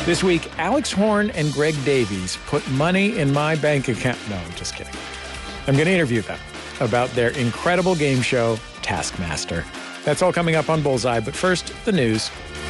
This week, Alex Horn and Greg Davies put money in my bank account. No, I'm just kidding. I'm going to interview them about their incredible game show, Taskmaster. That's all coming up on Bullseye, but first, the news.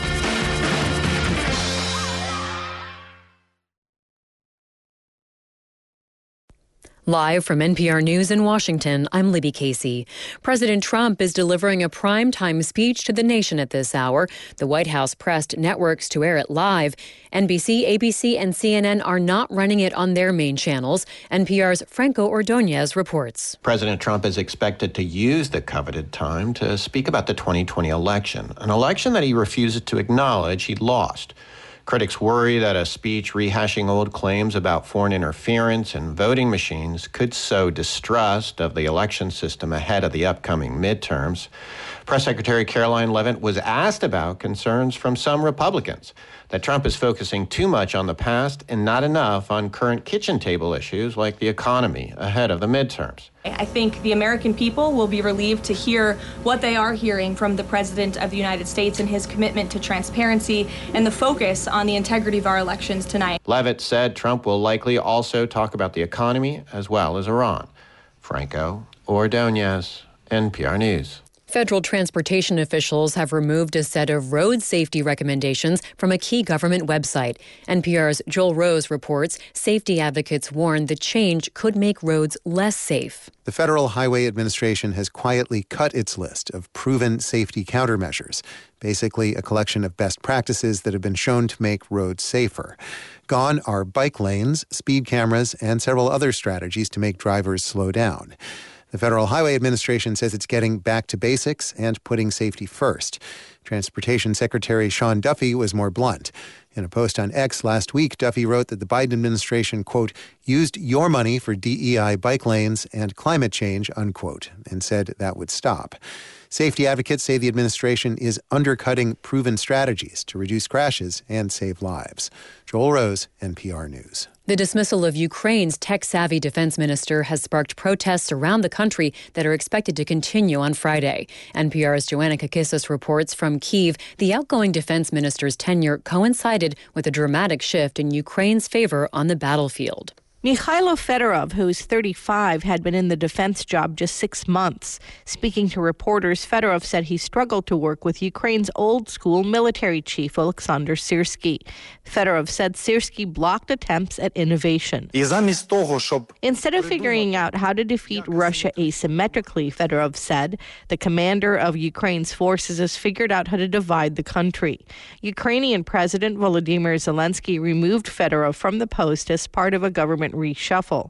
Live from NPR News in Washington, I'm Libby Casey. President Trump is delivering a primetime speech to the nation at this hour. The White House pressed networks to air it live. NBC, ABC, and CNN are not running it on their main channels. NPR's Franco Ordonez reports. President Trump is expected to use the coveted time to speak about the 2020 election, an election that he refuses to acknowledge he lost. Critics worry that a speech rehashing old claims about foreign interference and voting machines could sow distrust of the election system ahead of the upcoming midterms. Press Secretary Caroline Leavitt was asked about concerns from some Republicans that Trump is focusing too much on the past and not enough on current kitchen table issues like the economy ahead of the midterms. I think the American people will be relieved to hear what they are hearing from the President of the United States and his commitment to transparency and the focus on the integrity of our elections tonight. Leavitt said Trump will likely also talk about the economy as well as Iran. Franco Ordonez, NPR News. Federal transportation officials have removed a set of road safety recommendations from a key government website. NPR's Joel Rose reports safety advocates warn the change could make roads less safe. The Federal Highway Administration has quietly cut its list of proven safety countermeasures, basically a collection of best practices that have been shown to make roads safer. Gone are bike lanes, speed cameras, and several other strategies to make drivers slow down. The Federal Highway Administration says it's getting back to basics and putting safety first. Transportation Secretary Sean Duffy was more blunt. In a post on X last week, Duffy wrote that the Biden administration, quote, used your money for DEI bike lanes and climate change, unquote, and said that would stop. Safety advocates say the administration is undercutting proven strategies to reduce crashes and save lives. Joel Rose, NPR News. The dismissal of Ukraine's tech-savvy defense minister has sparked protests around the country that are expected to continue on Friday. NPR's Joanna Kakissis reports from Kyiv the outgoing defense minister's tenure coincided with a dramatic shift in Ukraine's favor on the battlefield. Mikhailo Fedorov, who's 35, had been in the defense job just 6 months. Speaking to reporters, Fedorov said he struggled to work with Ukraine's old-school military chief, Alexander Syrsky. Fedorov said Syrsky blocked attempts at innovation. Instead of figuring out how to defeat Russia asymmetrically, Fedorov said, the commander of Ukraine's forces has figured out how to divide the country. Ukrainian President Volodymyr Zelensky removed Fedorov from the post as part of a government reshuffle.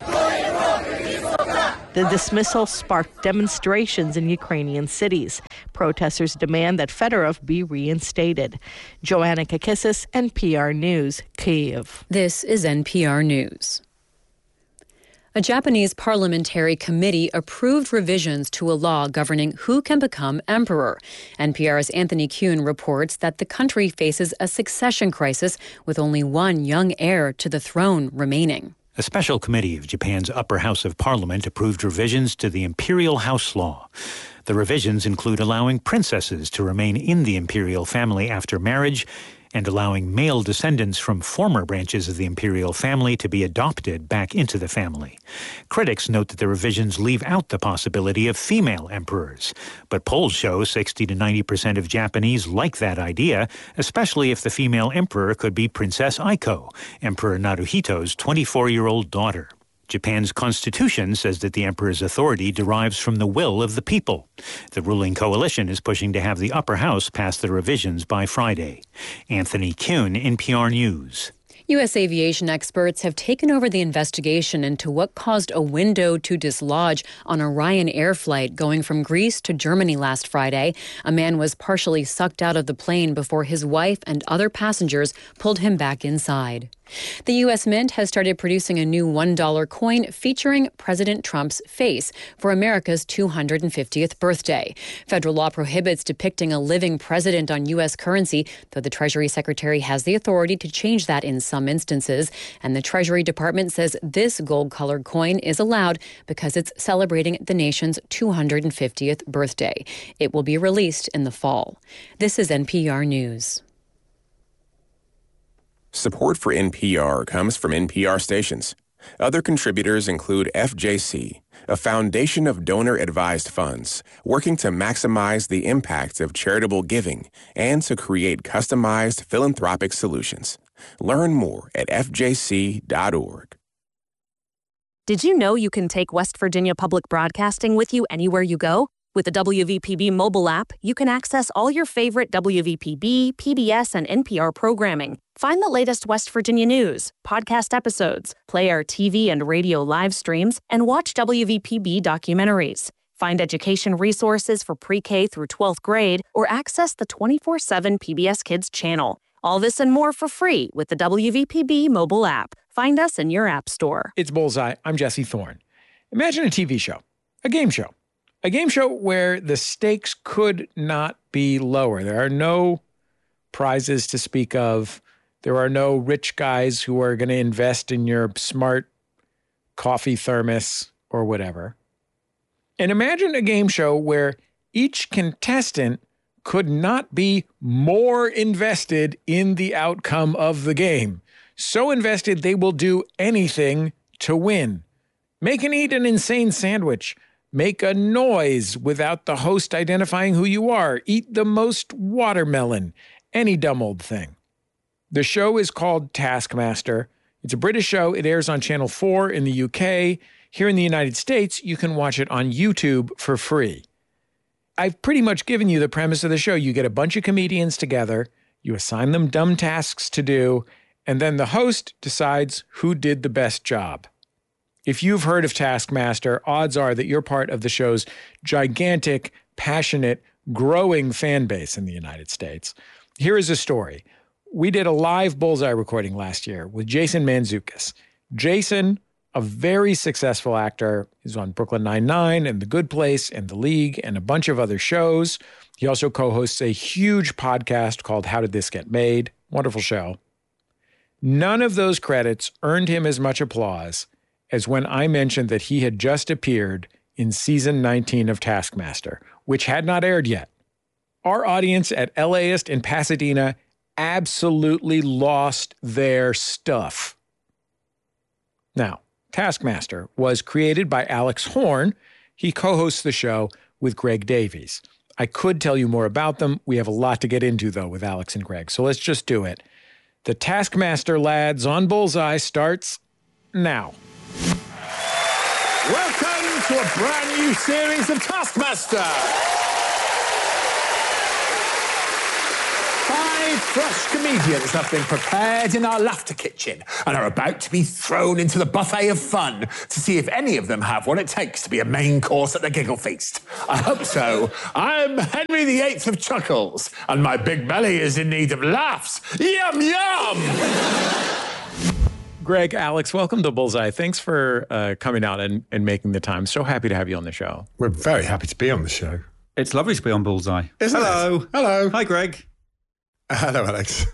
The dismissal sparked demonstrations in Ukrainian cities. Protesters demand that Fedorov be reinstated. Joanna Kakissis, NPR News, Kyiv. This is NPR News. A Japanese parliamentary committee approved revisions to a law governing who can become emperor. NPR's Anthony Kuhn reports that the country faces a succession crisis with only one young heir to the throne remaining. A special committee of Japan's upper house of parliament approved revisions to the imperial house law. The revisions include allowing princesses to remain in the imperial family after marriage and allowing male descendants from former branches of the imperial family to be adopted back into the family. Critics note that the revisions leave out the possibility of female emperors. But polls show 60 to 90% of Japanese like that idea, especially if the female emperor could be Princess Aiko, Emperor Naruhito's 24-year-old daughter. Japan's constitution says that the emperor's authority derives from the will of the people. The ruling coalition is pushing to have the upper house pass the revisions by Friday. Anthony Kuhn, NPR News. U.S. aviation experts have taken over the investigation into what caused a window to dislodge on a Ryanair flight going from Greece to Germany last Friday. A man was partially sucked out of the plane before his wife and other passengers pulled him back inside. The U.S. Mint has started producing a new $1 coin featuring President Trump's face for America's 250th birthday. Federal law prohibits depicting a living president on U.S. currency, though the Treasury Secretary has the authority to change that in some instances. And the Treasury Department says this gold-colored coin is allowed because it's celebrating the nation's 250th birthday. It will be released in the fall. This is NPR News. Support for NPR comes from NPR stations. Other contributors include FJC, a foundation of donor-advised funds working to maximize the impact of charitable giving and to create customized philanthropic solutions. Learn more at fjc.org. Did you know you can take West Virginia Public Broadcasting with you anywhere you go? With the WVPB mobile app, you can access all your favorite WVPB, PBS, and NPR programming. Find the latest West Virginia news, podcast episodes, play our TV and radio live streams, and watch WVPB documentaries. Find education resources for pre-K through 12th grade, or access the 24/7 PBS Kids channel. All this and more for free with the WVPB mobile app. Find us in your app store. It's Bullseye. I'm Jesse Thorne. Imagine a TV show, a game show where the stakes could not be lower. There are no prizes to speak of. There are no rich guys who are going to invest in your smart coffee thermos or whatever. And imagine a game show where each contestant could not be more invested in the outcome of the game. So invested they will do anything to win. Make and eat an insane sandwich. Make a noise without the host identifying who you are. Eat the most watermelon. Any dumb old thing. The show is called Taskmaster. It's a British show. It airs on Channel 4 in the UK. Here in the United States, you can watch it on YouTube for free. I've pretty much given you the premise of the show. You get a bunch of comedians together, you assign them dumb tasks to do, and then the host decides who did the best job. If you've heard of Taskmaster, odds are that you're part of the show's gigantic, passionate, growing fan base in the United States. Here is a story. We did a live Bullseye recording last year with Jason Mantzoukas. Jason, a very successful actor, is on Brooklyn Nine-Nine and The Good Place and The League and a bunch of other shows. He also co-hosts a huge podcast called How Did This Get Made? Wonderful show. None of those credits earned him as much applause as when I mentioned that he had just appeared in season 19 of Taskmaster, which had not aired yet. Our audience at LAist in Pasadena absolutely lost their stuff. Now, Taskmaster was created by Alex Horn. He co-hosts the show with Greg Davies. I could tell you more about them. We have a lot to get into, though, with Alex and Greg, so let's just do it. The Taskmaster Lads on Bullseye starts now. Welcome to a brand new series of Taskmaster. 5 fresh comedians have been prepared in our laughter kitchen and are about to be thrown into the buffet of fun to see if any of them have what it takes to be a main course at the Giggle Feast. I hope so. I'm Henry VIII of Chuckles, and my big belly is in need of laughs. Yum, yum! Greg, Alex, welcome to Bullseye. Thanks for coming out and making the time. So happy to have you on the show. We're very happy to be on the show. It's lovely to be on Bullseye. Hello. Hello. Hi, Greg. Hello, Alex.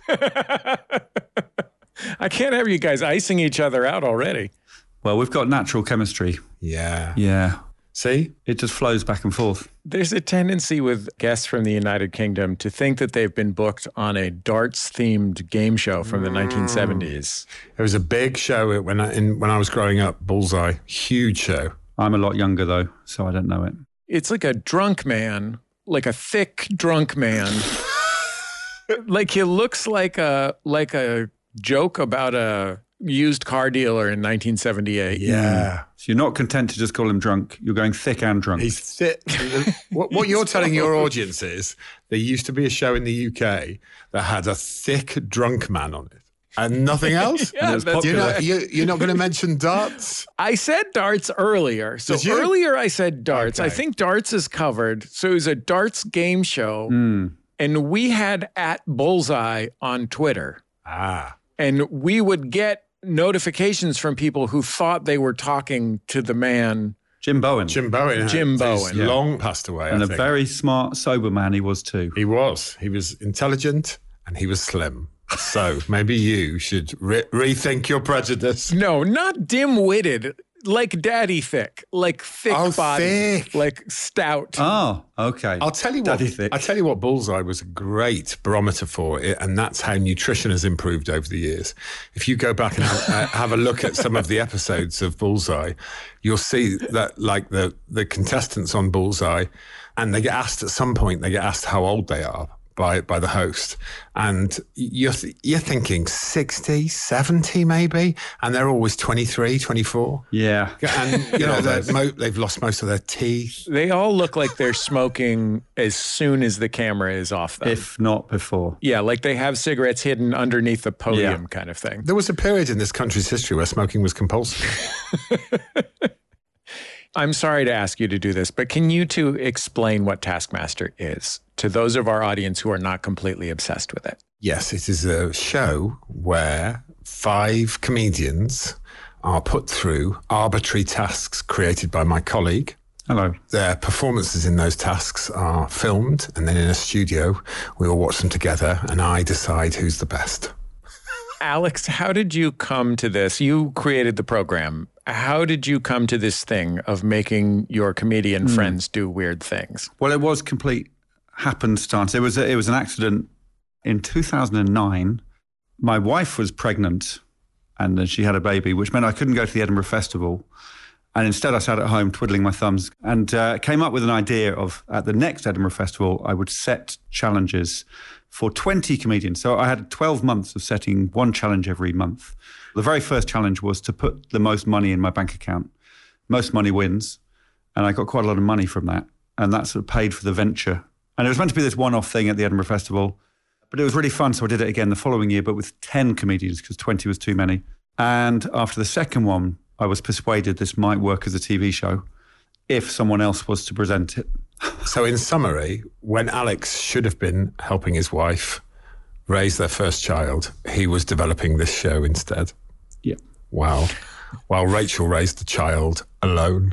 I can't have you guys icing each other out already. Well, we've got natural chemistry. Yeah. Yeah. See? It just flows back and forth. There's a tendency with guests from the United Kingdom to think that they've been booked on a darts-themed game show from the 1970s. It was a big show when I was growing up, Bullseye. Huge show. I'm a lot younger, though, so I don't know it. It's like a drunk man, like a thick drunk man. Like he looks like a joke about a used car dealer in 1978. Yeah. So you're not content to just call him drunk. You're going thick and drunk. He's thick. What you're telling your audience is there used to be a show in the UK that had a thick drunk man on it. And nothing else? Yeah, you're not going to mention darts? I said darts earlier. So earlier I said darts. Okay. I think darts is covered. So it was a darts game show. And we had @Bullseye on Twitter. And we would get notifications from people who thought they were talking to the man. Jim Bowen. Jim Bowen. He's long passed away, and I think. A very smart, sober man he was too. He was. He was intelligent and he was slim. So maybe you should rethink your prejudice. No, not dim-witted. Like daddy thick, like thick body, thick. like stout. Oh, okay. I'll tell you Daddy thick. what Bullseye was a great barometer for, and that's how nutrition has improved over the years. If you go back and have a look at some of the episodes of Bullseye, you'll see that like the contestants on Bullseye, and they get asked at some point, how old they are by the host, and you're thinking 60, 70 maybe, and they're always 23, 24. Yeah. And they've lost most of their teeth. They all look like they're smoking as soon as the camera is off them. If not before. Yeah, like they have cigarettes hidden underneath the podium kind of thing. There was a period in this country's history where smoking was compulsory. I'm sorry to ask you to do this, but can you two explain what Taskmaster is to those of our audience who are not completely obsessed with it? Yes, it is a show where 5 comedians are put through arbitrary tasks created by my colleague. Hello. Their performances in those tasks are filmed, and then in a studio, we all watch them together, and I decide who's the best. Alex, how did you come to this? You created the program. How did you come to this thing of making your comedian friends do weird things? Well, it was complete happenstance. It was an accident. In 2009, my wife was pregnant and then she had a baby, which meant I couldn't go to the Edinburgh Festival. And instead I sat at home twiddling my thumbs and came up with an idea of, at the next Edinburgh Festival, I would set challenges for 20 comedians. So I had 12 months of setting one challenge every month. The very first challenge was to put the most money in my bank account. Most money wins. And I got quite a lot of money from that. And that sort of paid for the venture. And it was meant to be this one-off thing at the Edinburgh Festival. But it was really fun, so I did it again the following year, but with 10 comedians, because 20 was too many. And after the second one, I was persuaded this might work as a TV show if someone else was to present it. So in summary, when Alex should have been helping his wife raise their first child, he was developing this show instead. Yeah. Wow. While Rachel raised the child alone.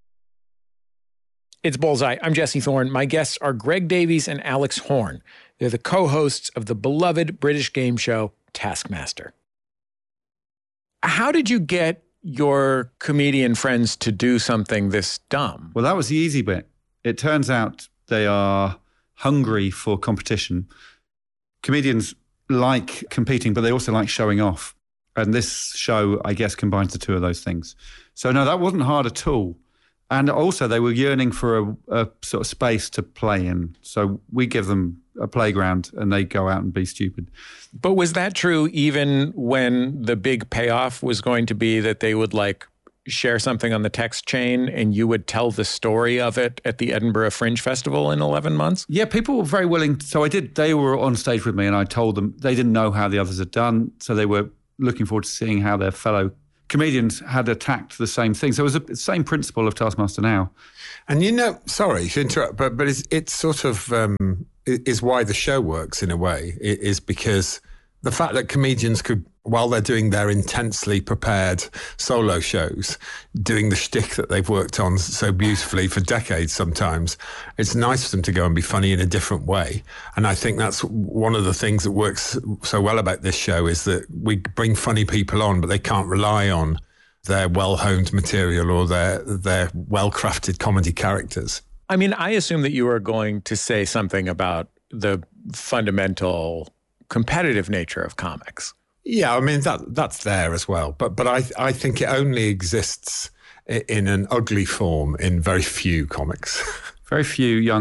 It's Bullseye. I'm Jesse Thorne. My guests are Greg Davies and Alex Horne. They're the co-hosts of the beloved British game show Taskmaster. How did you get your comedian friends to do something this dumb? Well, that was the easy bit. It turns out they are hungry for competition. Comedians like competing, but they also like showing off. And this show, I guess, combines the two of those things. So no, that wasn't hard at all. And also they were yearning for a sort of space to play in. So we give them a playground and they go out and be stupid. But was that true even when the big payoff was going to be that they would like share something on the text chain and you would tell the story of it at the Edinburgh Fringe Festival in 11 months? Yeah, people were very willing. So I did. They were on stage with me and I told them they didn't know how the others had done. So they were looking forward to seeing how their fellow comedians had attacked the same thing. So it was the same principle of Taskmaster Now. And sorry to interrupt, but it's sort of is why the show works in a way, is because the fact that comedians could, while they're doing their intensely prepared solo shows, doing the shtick that they've worked on so beautifully for decades sometimes, it's nice for them to go and be funny in a different way. And I think that's one of the things that works so well about this show is that we bring funny people on, but they can't rely on their well-honed material or their well-crafted comedy characters. I mean, I assume that you are going to say something about the fundamental competitive nature of comics. Yeah, I mean, that's there as well. But I think it only exists in an ugly form in very few comics. Very few young